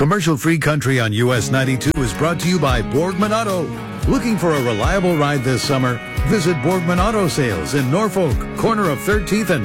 Commercial-free country on US 92 is brought to you by Borgman Auto. Looking for a reliable ride this summer? Visit Borgman Auto Sales in Norfolk, corner of 13th and